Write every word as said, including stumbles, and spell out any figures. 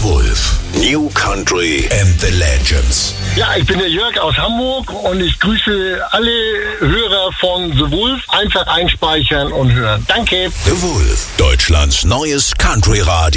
Wolf. New Country and the Legends. Ja, ich bin der Jörg aus Hamburg und ich grüße alle Hörer von The Wolf. Einfach einspeichern und hören. Danke. The Wolf, Deutschlands neues Country-Radio.